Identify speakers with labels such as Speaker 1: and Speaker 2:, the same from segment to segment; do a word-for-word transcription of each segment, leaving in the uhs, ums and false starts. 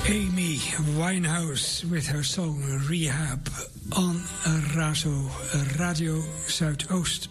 Speaker 1: Amy Winehouse with her song Rehab on Razo Radio Zuidoost.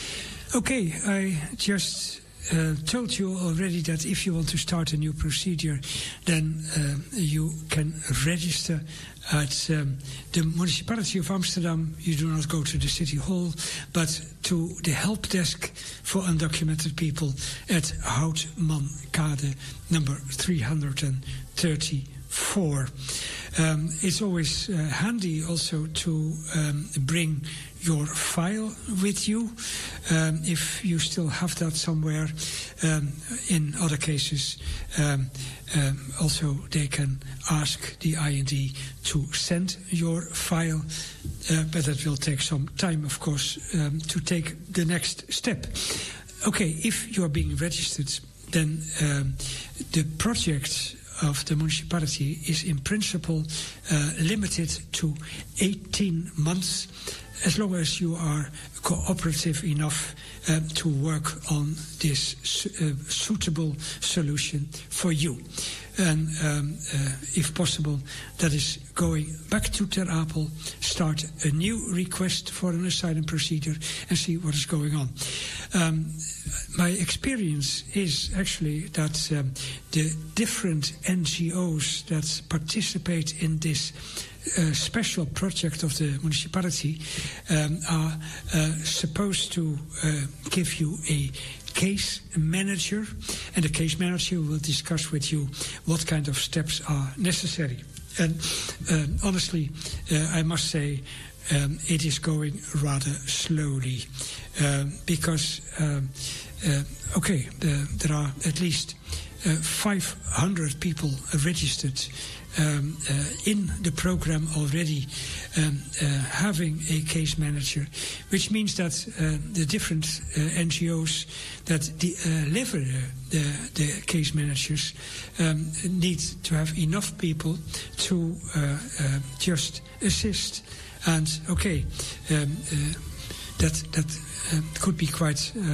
Speaker 1: Okay, I just uh, told you already that if you want to start a new procedure, then uh, you can register at um, the municipality of Amsterdam. You do not go to the city hall, but to the help desk for undocumented people at Houtmankade number three hundred thirty. Four. Um, it's always uh, handy also to um, bring your file with you um, if you still have that somewhere. Um, in other cases, um, um, also they can ask the I N D to send your file, uh, but that will take some time, of course, um, to take the next step. Okay, if you are being registered, then um, the project of the municipality is in principle uh, limited to eighteen months, as long as you are cooperative enough um, to work on this su uh, suitable solution for you. And um, uh, if possible, that is going back to Ter Apel, start a new request for an asylum procedure and see what is going on. Um, my experience is actually that um, the different N G Os that participate in this uh, special project of the municipality um, are uh, supposed to uh, give you a case manager, and the case manager will discuss with you what kind of steps are necessary. And um, honestly, uh, I must say um, it is going rather slowly um, because um, uh, okay, the, there are at least uh, five hundred people registered Um, uh, in the program already, um, uh, having a case manager, which means that uh, the different uh, N G Os that deliver uh, the, the case managers um, need to have enough people to uh, uh, just assist. And okay, um, uh, that that uh, could be quite. Uh,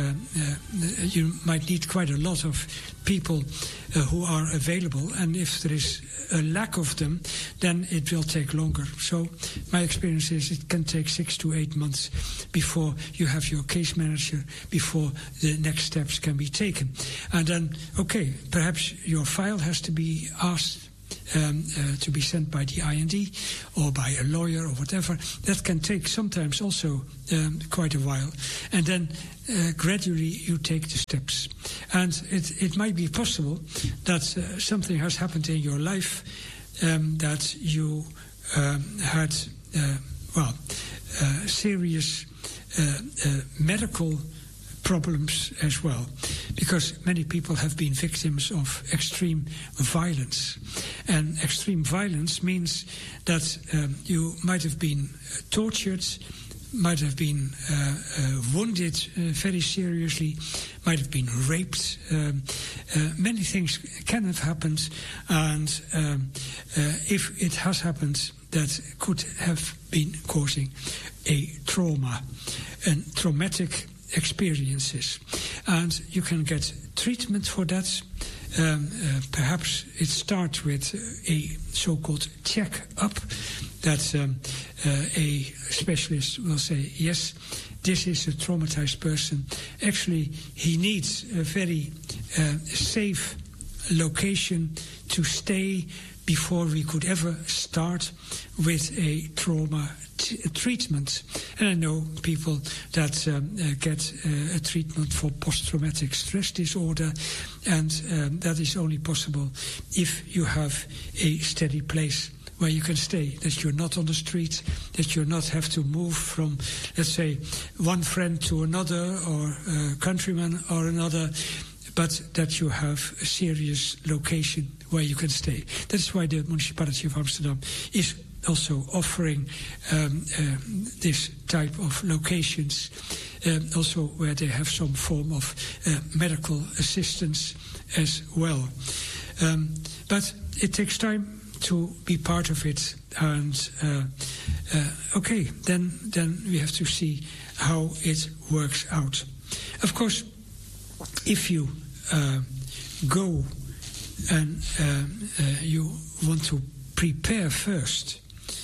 Speaker 1: uh, you might need quite a lot of people uh, who are available, and if there is a lack of them, then it will take longer. So my experience is it can take six to eight months before you have your case manager, before the next steps can be taken. And then, okay, perhaps your file has to be asked Um, uh, to be sent by the I N D or by a lawyer or whatever. That can take sometimes also um, quite a while. And then uh, gradually you take the steps. And it, it might be possible that uh, something has happened in your life um, that you um, had, uh, well, uh, serious uh, uh, medical problems as well, because many people have been victims of extreme violence. And extreme violence means that um, you might have been tortured, might have been uh, uh, wounded uh, very seriously, might have been raped. Um, uh, many things can have happened, and um, uh, if it has happened, that could have been causing a trauma, and traumatic experiences, and you can get treatment for that. Um, uh, perhaps it starts with a so-called check-up that um, uh, a specialist will say, yes, this is a traumatized person. Actually, he needs a very uh, safe location to stay before we could ever start with a trauma t treatment. And I know people that um, uh, get uh, a treatment for post-traumatic stress disorder, and um, that is only possible if you have a steady place where you can stay, that you're not on the street, that you not have to move from, let's say, one friend to another, or a countryman or another, but that you have a serious location where you can stay. That's why the municipality of Amsterdam is also offering um, uh, this type of locations, um, also where they have some form of uh, medical assistance as well. Um, but it takes time to be part of it, and uh, uh, okay, then then we have to see how it works out. Of course, if you uh, go and um, uh, you want to prepare first,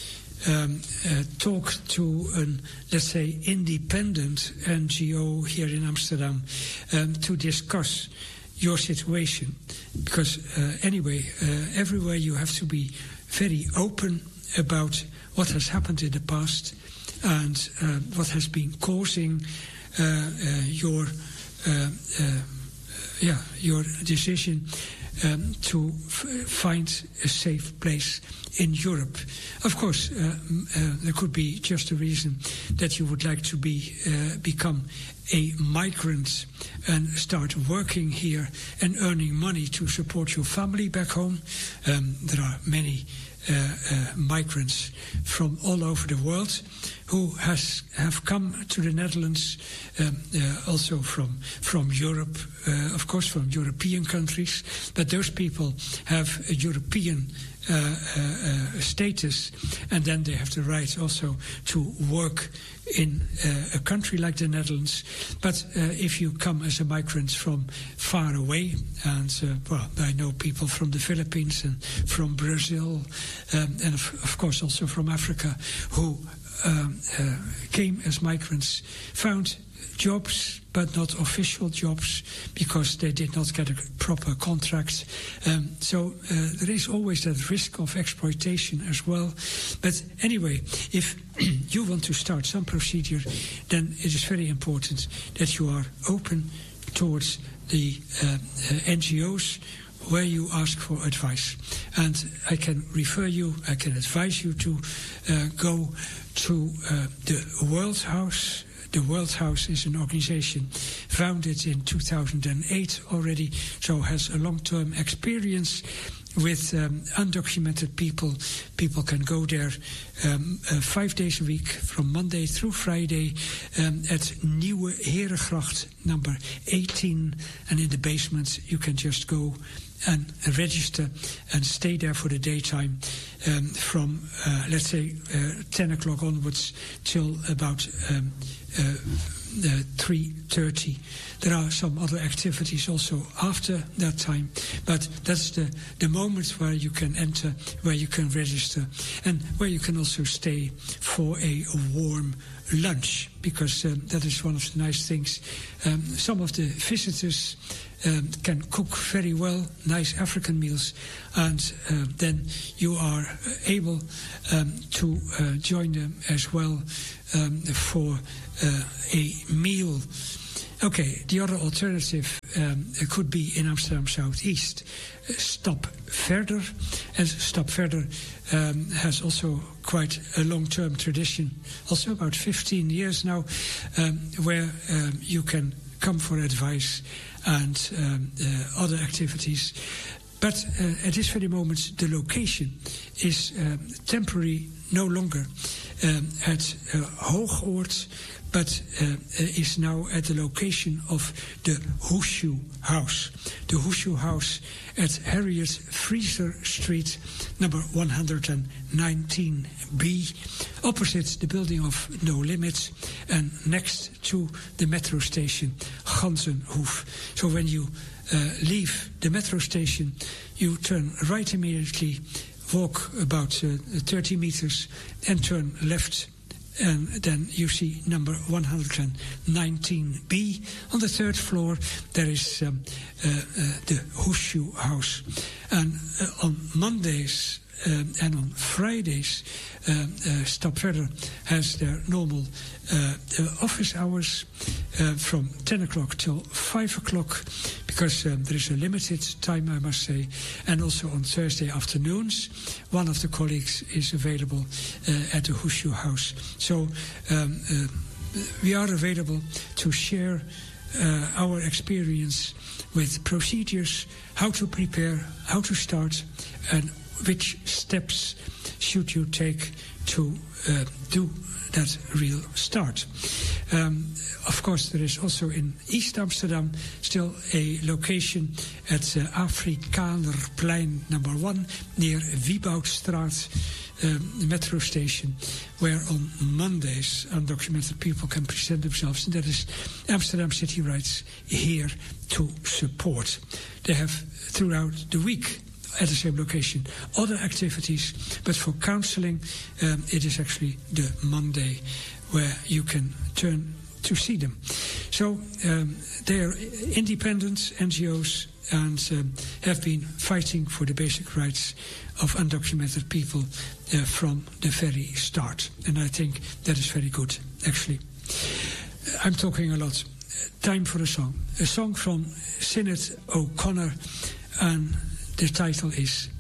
Speaker 1: um, uh, talk to an, let's say, independent N G O here in Amsterdam um, to discuss your situation. Because uh, anyway, uh, everywhere you have to be very open about what has happened in the past and uh, what has been causing uh, uh, your uh, uh, yeah your decision um, to f- find a safe place in Europe. Of course, uh, uh, there could be just a reason that you would like to be uh, become a migrant and start working here and earning money to support your family back home. Um, there are many uh, uh, migrants from all over the world who has have come to the Netherlands, um, uh, also from from Europe, uh, of course, from European countries. But those people have a European Uh, uh, uh, status, and then they have the right also to work in uh, a country like the Netherlands. But uh, if you come as a migrant from far away, and uh, well, I know people from the Philippines and from Brazil, um, and of, of course also from Africa, who um, uh, came as migrants, found jobs, but not official jobs, because they did not get a proper contract. Um, so uh, there is always that risk of exploitation as well. But anyway, if you want to start some procedure, then it is very important that you are open towards the uh, uh, N G Os where you ask for advice. And I can refer you, I can advise you to uh, go to uh, the World House. The World House is an organization founded in two thousand eight already, so has a long-term experience with um, undocumented people. People can go there um, uh, five days a week, from Monday through Friday, um, at Nieuwe Herengracht number eighteen, and in the basement you can just go and register and stay there for the daytime um, from, uh, let's say, uh, ten o'clock onwards till about um, uh, uh, three thirty. There are some other activities also after that time, but that's the, the moment where you can enter, where you can register, and where you can also stay for a warm lunch, because um, that is one of the nice things. Um, some of the visitors um, can cook very well, nice African meals, and uh, then you are able um, to uh, join them as well um, for uh, a meal. Okay, the other alternative um, could be in Amsterdam Southeast. Uh, Stap Verder. And Stap Verder um, has also quite a long-term tradition, also about fifteen years now, um, where um, you can come for advice and um, uh, other activities. But uh, at this very moment, the location is um, temporary, no longer um, at uh, Hoogoord, but uh, is now at the location of the Hoesje House. The Hoesje House at Harriet Fraser Street, number one hundred nineteen B, opposite the building of No Limits and next to the metro station Ganzenhoef. So when you uh, leave the metro station, you turn right immediately, walk about uh, thirty meters and turn left, and then you see number one hundred nineteen B. On the third floor, there is um, uh, uh, the Hoesje House. And uh, on Mondays um, and on Fridays, um, uh, Stap Verder has their normal uh, uh, office hours uh, from ten o'clock till five o'clock, because um, there is a limited time, I must say. And also on Thursday afternoons, one of the colleagues is available uh, at the Hoesje House. So um, uh, we are available to share uh, our experience with procedures, how to prepare, how to start, and which steps should you take to uh, do that real start. Um, of course, there is also in East Amsterdam still a location at uh, Afrikanerplein number one, near Wieboudstraat, um, metro station where on Mondays undocumented people can present themselves, and that is Amsterdam City Rights here to support. They have throughout the week at the same location other activities, but for counseling um, it is actually the Monday where you can turn to see them. So um, they are independent N G Os and um, have been fighting for the basic rights of undocumented people uh, from the very start. And I think that is very good, actually. I'm talking a lot. Time for a song. A song from Sinead O'Connor, and the title is